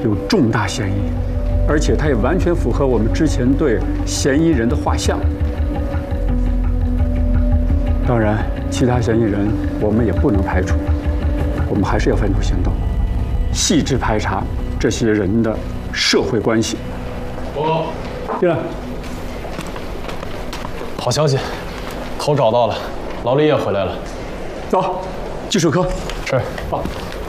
有重大嫌疑，而且他也完全符合我们之前对嫌疑人的画像。当然，其他嫌疑人我们也不能排除，我们还是要分头行动，细致排查这些人的社会关系。 报告， 进来。 好消息，头找到了，劳力也回来了。 走，技术科。 是。 报。